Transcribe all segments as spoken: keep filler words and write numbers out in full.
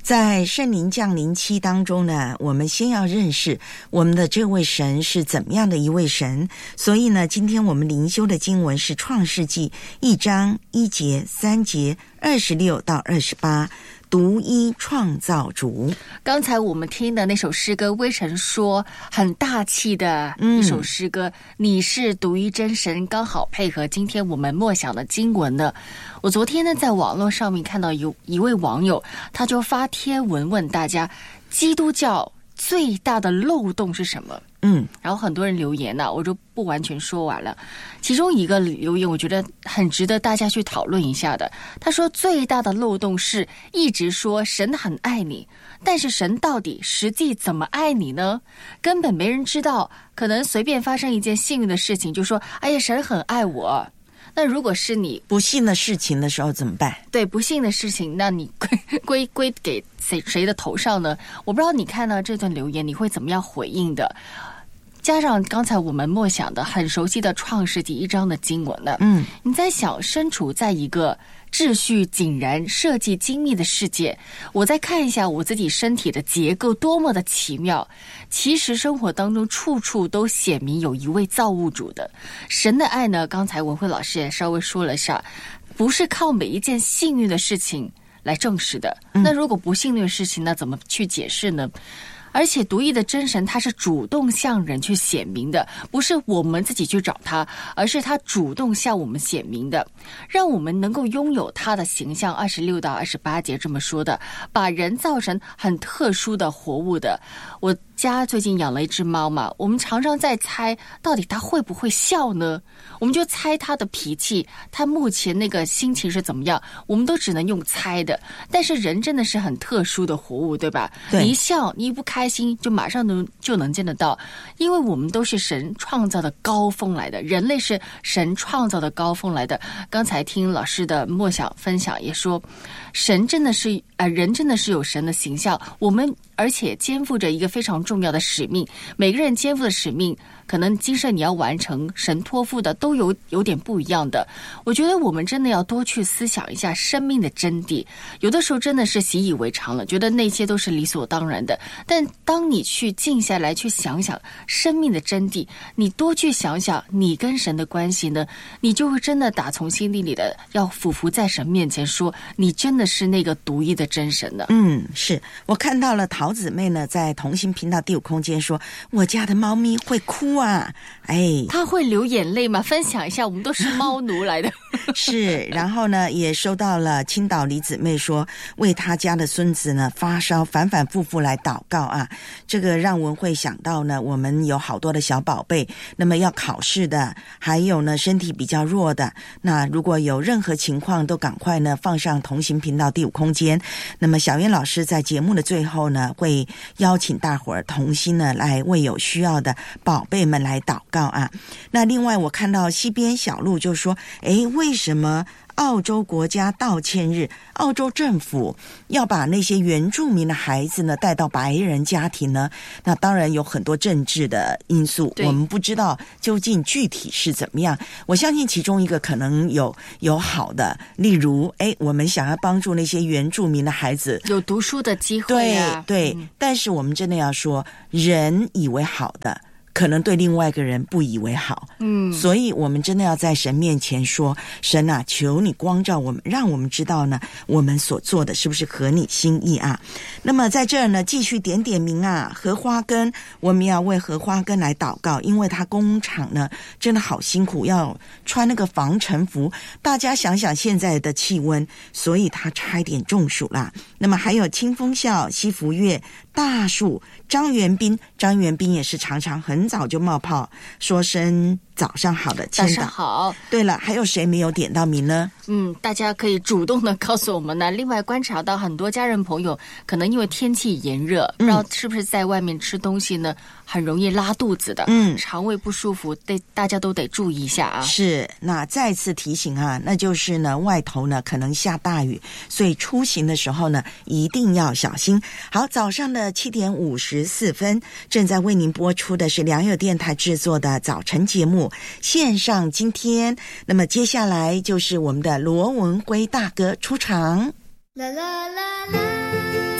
在圣灵降临期当中呢，我们先要认识我们的这位神是怎么样的一位神。所以呢，今天我们灵修的经文是创世纪一章一节、三节、二十六到二十八。独一创造主。 刚才我们听的那首诗歌，微尘说很大气的一首诗歌、嗯、你是独一真神，刚好配合今天我们默想的经文的。我昨天呢在网络上面看到有一位网友，他就发贴文问大家，基督教最大的漏洞是什么？嗯，然后很多人留言呢、啊，我就不完全说完了。其中一个留言我觉得很值得大家去讨论一下的。他说最大的漏洞是一直说神很爱你，但是神到底实际怎么爱你呢？根本没人知道，可能随便发生一件幸运的事情就说哎呀神很爱我。那如果是你不幸的事情的时候怎么办？ 对，不幸的事情，那你归归归给谁谁的头上呢？我不知道你看到这段留言你会怎么样回应的。加上刚才我们默想的很熟悉的创世纪一章的经文呢，嗯，你在想身处在一个秩序井然、设计精密的世界，我再看一下我自己身体的结构多么的奇妙。其实生活当中处处都显明有一位造物主的。神的爱呢，刚才文慧老师也稍微说了一下，不是靠每一件幸运的事情来证实的。那如果不幸运的事情，那怎么去解释呢？而且独一的真神他是主动向人去显明的，不是我们自己去找他，而是他主动向我们显明的，让我们能够拥有他的形象。二十六到二十八节这么说的，把人造成很特殊的活物的。我家最近养了一只猫嘛，我们常常在猜到底它会不会笑呢？我们就猜它的脾气，它目前那个心情是怎么样，我们都只能用猜的。但是人真的是很特殊的活物，对吧？对，你一笑，你一不开心，就马上能就能见得到，因为我们都是神创造的高峰来的，人类是神创造的高峰来的。刚才听老师的默想分享也说，神真的是呃，人真的是有神的形象，我们而且肩负着一个非常重要的使命，每个人肩负的使命可能今生你要完成，神托付的都有有点不一样的。我觉得我们真的要多去思想一下生命的真谛。有的时候真的是习以为常了，觉得那些都是理所当然的，但当你去静下来去想想生命的真谛，你多去想想你跟神的关系呢，你就会真的打从心底里的要俯伏在神面前说，你真的是那个独一的真神呢。 嗯，是我看到了桃姊妹呢在同心频道第五空间说，我家的猫咪会哭啊，哎， 它会流眼泪吗？分享一下，我们都是猫奴来的。 是，然后呢也收到了青岛李姊妹说，为他家的孙子呢发烧，反反复复来祷告啊。这个让文慧想到呢，我们有好多的小宝贝，那么要考试的，还有呢身体比较弱的，那如果有任何情况都赶快呢放上同行频道第五空间。那么小燕老师在节目的最后呢，会邀请大伙儿同心呢来为有需要的宝贝们来祷告啊。那另外我看到西边小路就说，诶，为什么澳洲国家道歉日，澳洲政府要把那些原住民的孩子呢带到白人家庭呢？那当然有很多政治的因素，我们不知道究竟具体是怎么样。我相信其中一个可能有有好的，例如诶，我们想要帮助那些原住民的孩子有读书的机会啊， 对对、嗯、但是我们真的要说，人以为好的可能对另外一个人不以为好，嗯，所以我们真的要在神面前说，神啊，求你光照我们，让我们知道呢，我们所做的是不是合你心意啊？那么在这儿呢，继续点点名啊，荷花根，我们要为荷花根来祷告，因为他工厂呢真的好辛苦，要穿那个防尘服，大家想想现在的气温，所以他差一点中暑啦。那么还有清风笑、西福月、大树、张元斌，张元斌也是常常很早就冒泡说声早上好的签到，早上好。 对了，还有谁没有点到名呢？ 嗯，大家可以主动的告诉我们呢。另外观察到很多家人朋友可能因为天气炎热，不知道是不是在外面吃东西呢，很容易拉肚子的，嗯，肠胃不舒服，得大家都得注意一下啊。 是，那再次提醒啊，那就是呢外头呢可能下大雨，所以出行的时候呢一定要小心。好，早上的七点五十四分，正在为您播出的是良友电台制作的早晨节目线上今天。那么接下来就是我们的罗文辉大哥出场。啦啦啦啦，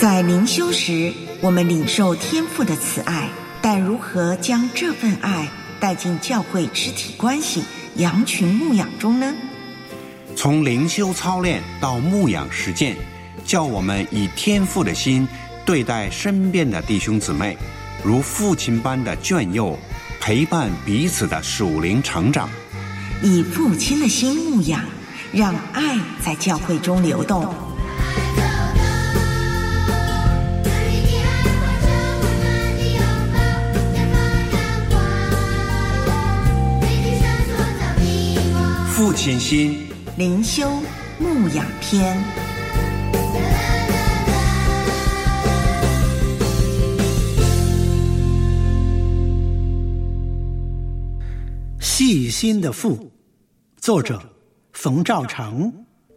在灵修时，我们领受天父的慈爱，但如何将这份爱带进教会肢体关系、羊群牧养中呢？ 从灵修操练到牧养实践，叫我们以天父的心对待身边的弟兄姊妹，如父亲般的眷佑，陪伴彼此的属灵成长。 以父亲的心牧养，让爱在教会中流动。 父亲心灵修牧养篇。 细心的父，作者冯兆成。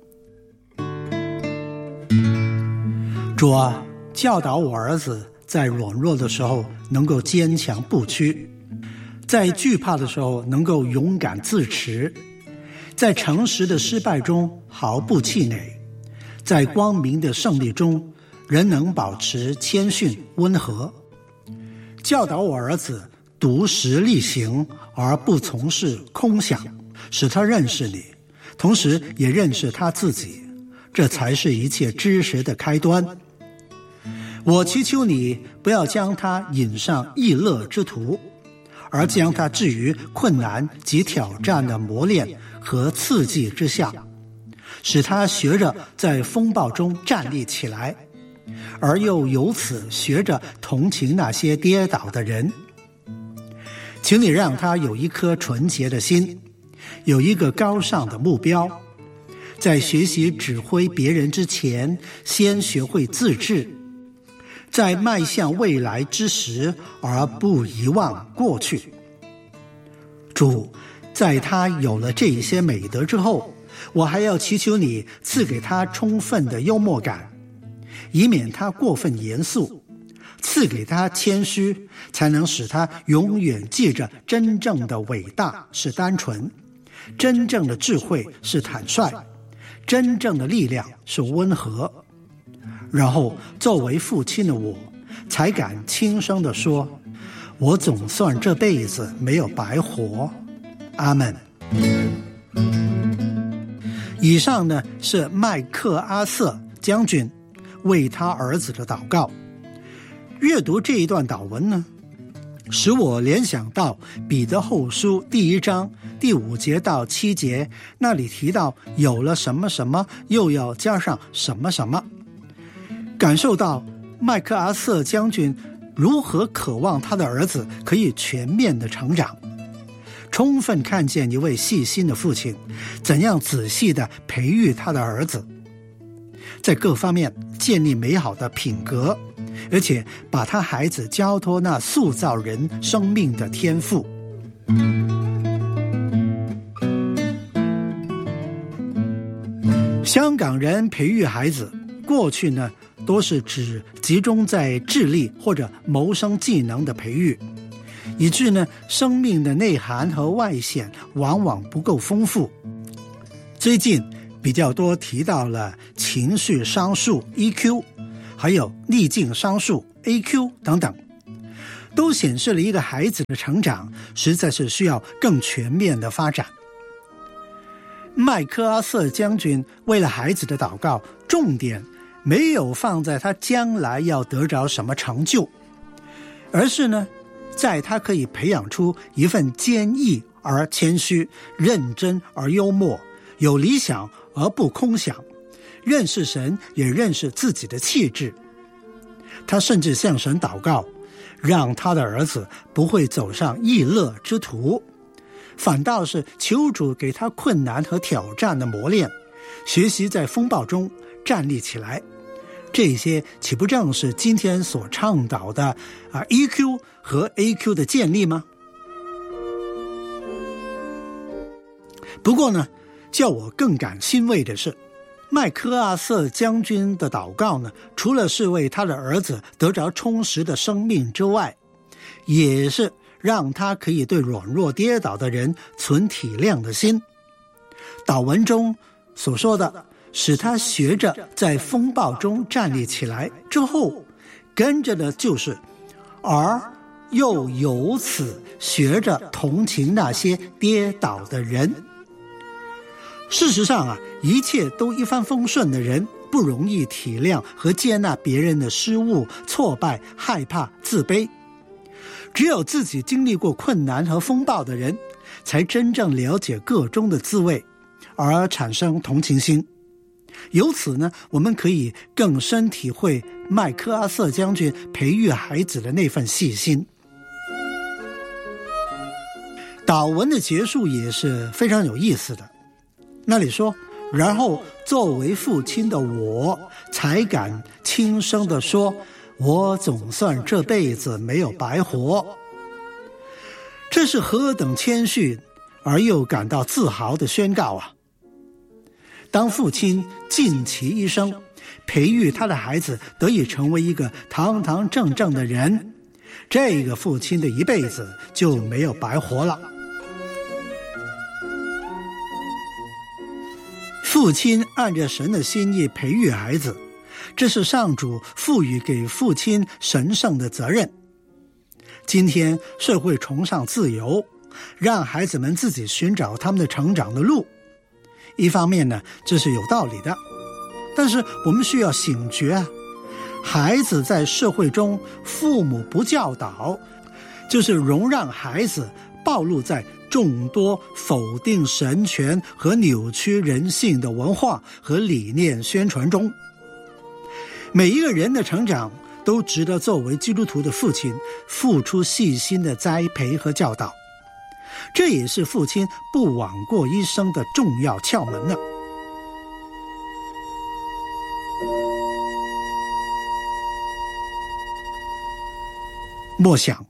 主啊，教导我儿子在软弱的时候能够坚强不屈，在惧怕的时候能够勇敢自持，在诚实的失败中毫不气馁，在光明的胜利中仍能保持谦逊温和。教导我儿子独实力行，而不从事空想，使他认识你，同时也认识他自己，这才是一切知识的开端。我祈求你不要将他引上逸乐之途，而将他置于困难及挑战的磨练和刺激之下，使他学着在风暴中站立起来，而又由此学着同情那些跌倒的人。请你让他有一颗纯洁的心，有一个高尚的目标，在学习指挥别人之前，先学会自治，在迈向未来之时而不遗忘过去。主，在他有了这些美德之后，我还要祈求你赐给他充分的幽默感，以免他过分严肃，赐给他谦虚，才能使他永远记着真正的伟大是单纯，真正的智慧是坦率，真正的力量是温和。然后作为父亲的我，才敢轻声地说，我总算这辈子没有白活。阿们。以上呢是麦克阿瑟将军为他儿子的祷告。阅读这一段祷文呢，使我联想到彼得后书第一章第五节到七节，那里提到有了什么什么，又要加上什么什么，感受到麦克阿瑟将军如何渴望他的儿子可以全面的成长，充分看见一位细心的父亲怎样仔细的培育他的儿子，在各方面建立美好的品格，而且把他孩子交托那塑造人生命的天赋。香港人培育孩子，过去呢都是指集中在智力或者谋生技能的培育，以致呢生命的内涵和外显往往不够丰富。最近比较多提到了情绪商数 E Q， 还有逆境商数 A Q 等等，都显示了一个孩子的成长实在是需要更全面的发展。麦克阿瑟将军为了孩子的祷告，重点没有放在他将来要得着什么成就，而是呢在他可以培养出一份坚毅而谦虚，认真而幽默，有理想而不空想，认识神也认识自己的气质。他甚至向神祷告，让他的儿子不会走上逸乐之途，反倒是求主给他困难和挑战的磨练，学习在风暴中站立起来。这些岂不正是今天所倡导的啊 E Q 和 A Q 的建立吗？不过呢，叫我更感欣慰的是，麦克阿瑟将军的祷告呢，除了是为他的儿子得着充实的生命之外，也是让他可以对软弱跌倒的人存体谅的心。祷文中所说的使他学着在风暴中站立起来，之后跟着的就是而又由此学着同情那些跌倒的人。事实上啊，一切都一帆风顺的人不容易体谅和接纳别人的失误、挫败、害怕、自卑。只有自己经历过困难和风暴的人，才真正了解个中的滋味，而产生同情心。由此呢，我们可以更深体会麦克阿瑟将军培育孩子的那份细心。祷文的结束也是非常有意思的，那里说，然后作为父亲的我才敢轻声地说，我总算这辈子没有白活。这是何等谦逊而又感到自豪的宣告啊！当父亲尽其一生培育他的孩子得以成为一个堂堂正正的人，这个父亲的一辈子就没有白活了。父亲按着神的心意培育孩子，这是上主赋予给父亲神圣的责任。今天社会崇尚自由，让孩子们自己寻找他们的成长的路。一方面呢，这是有道理的，但是我们需要醒觉啊，孩子在社会中父母不教导，就是容让孩子暴露在众多否定神权和扭曲人性的文化和理念宣传中。每一个人的成长都值得作为基督徒的父亲付出细心的栽培和教导，这也是父亲不枉过一生的重要窍门呢。默想，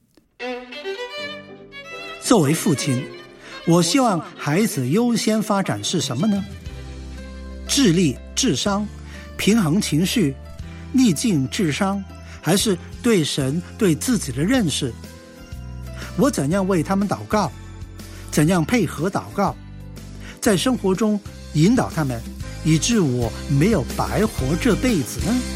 作为父亲，我希望孩子优先发展是什么呢？智力、智商、平衡情绪、逆境智商，还是对神、对自己的认识？我怎样为他们祷告？怎样配合祷告？在生活中引导他们，以致我没有白活这辈子呢？